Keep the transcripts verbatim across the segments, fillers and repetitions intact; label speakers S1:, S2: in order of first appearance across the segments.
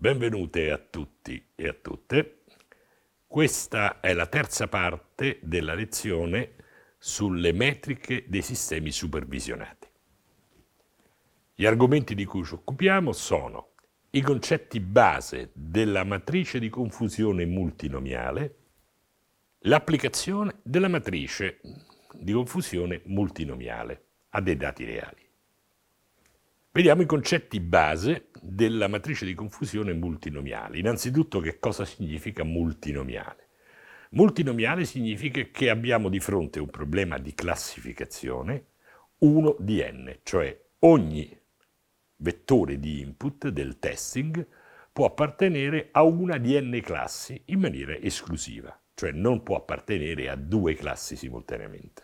S1: Benvenute a tutti e a tutte. Questa è la terza parte della lezione sulle metriche dei sistemi supervisionati. Gli argomenti di cui ci occupiamo sono i concetti base della matrice di confusione multinomiale, l'applicazione della matrice di confusione multinomiale a dei dati reali. Vediamo i concetti base della matrice di confusione multinomiale. Innanzitutto, che cosa significa multinomiale? Multinomiale significa che abbiamo di fronte un problema di classificazione uno di n, cioè ogni vettore di input del testing può appartenere a una di n classi in maniera esclusiva, cioè non può appartenere a due classi simultaneamente.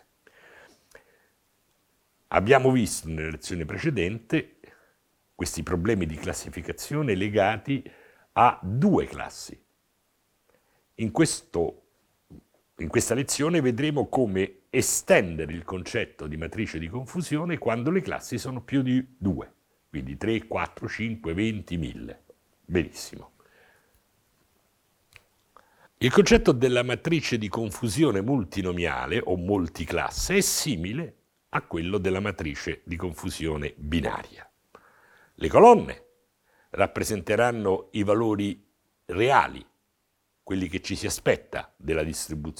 S1: Abbiamo visto nella lezione precedente questi problemi di classificazione legati a due classi. In, questo, in questa lezione vedremo come estendere il concetto di matrice di confusione quando le classi sono più di due, quindi tre, quattro, cinque, venti, mille. Benissimo. Il concetto della matrice di confusione multinomiale o multiclasse è simile a quello della matrice di confusione binaria. Le colonne rappresenteranno i valori reali, quelli che ci si aspetta della distribuzione